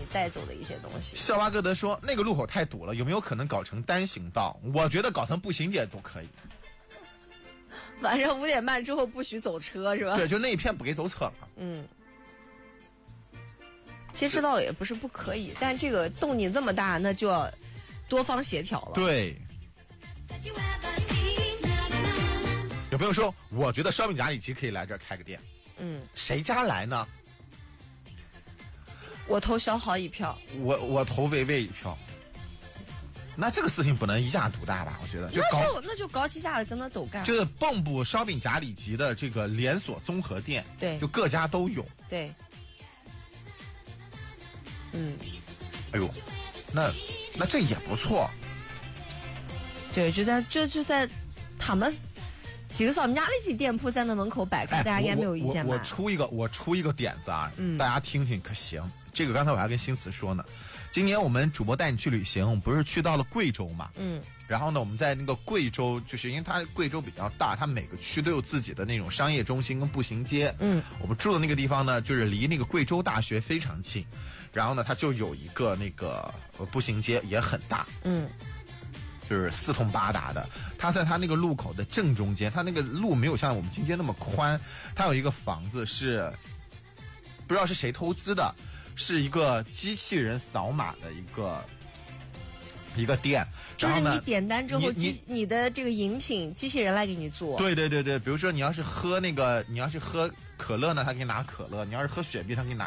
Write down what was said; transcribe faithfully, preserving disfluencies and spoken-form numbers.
带走的一些东西。 笑蛙哥德说那个路口太堵了，有没有可能搞成单行道？我觉得搞成步行街都可以。 晚上五点半之后不许走车是吧？ 对，就那一片不给走车了。 嗯。其实倒也不是不可以，但这个动静这么大，那就要多方协调了。 对。有朋友说，我觉得烧饼夹里奇可以来这儿开个店。 嗯， 谁家来呢？ 我投小好一票。 我我投薇薇一票。那这个事情不能一家独大吧？我觉得就那就那就高起价的跟他都干。 就是蚌埠烧饼夹里集的这个连锁综合店， 对， 就各家都有。 对。嗯， 哎呦，那那这也不错。 对，就在就就在他们几个烧饼夹里集店铺在那门口摆开， 哎、 大家应该没有意见吧？ 我 我, 我出一个我出一个点子啊， 嗯， 大家听听可行。这个刚才我还跟新慈说呢，今年我们主播带你去旅行，我们不是去到了贵州嘛？ 嗯， 然后呢，我们在那个贵州，就是因为它贵州比较大，它每个区都有自己的那种商业中心跟步行街。 嗯， 我们住的那个地方呢，就是离那个贵州大学非常近，然后呢，它就有一个那个步行街也很大。 嗯。 就是四通八达的，它在它那个路口的正中间，它那个路没有像我们金街那么宽，它有一个房子是不知道是谁投资的，是一个机器人扫码的一个一个店， 就是你点单之后，机你的这个饮品机器人来给你做。 对对对对，比如说你要是喝那个，你要是喝可乐呢，他给你拿可乐；你要是喝雪碧，他给你拿。